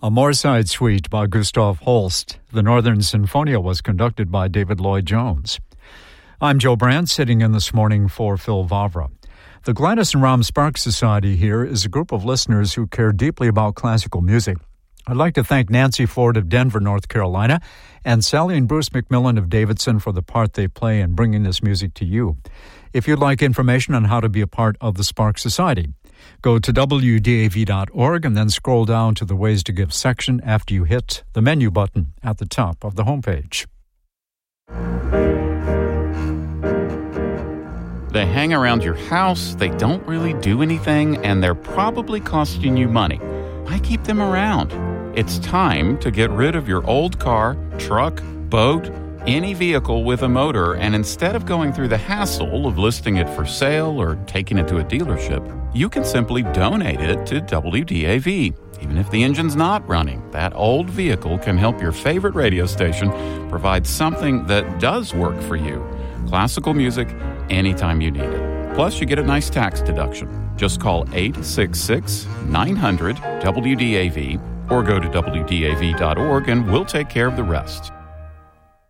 A Moorside Suite by Gustav Holst. The Northern Sinfonia was conducted by David Lloyd Jones. I'm Joe Brandt, sitting in this morning for Phil Vavra. The Gladys and Ram Sparks Society here is a group of listeners who care deeply about classical music. I'd like to thank Nancy Ford of Denver, North Carolina, and Sally and Bruce McMillan of Davidson for the part they play in bringing this music to you. If you'd like information on how to be a part of the Sparks Society, go to wdav.org and then scroll down to the Ways to Give section after you hit the menu button at the top of the homepage. They hang around your house, they don't really do anything, and they're probably costing you money. Why keep them around? It's time to get rid of your old car, truck, boat, any vehicle with a motor, and instead of going through the hassle of listing it for sale or taking it to a dealership, you can simply donate it to WDAV. Even if the engine's not running, that old vehicle can help your favorite radio station provide something that does work for you. Classical music anytime you need it. Plus, you get a nice tax deduction. Just call 866-900-WDAV or go to WDAV.org and we'll take care of the rest.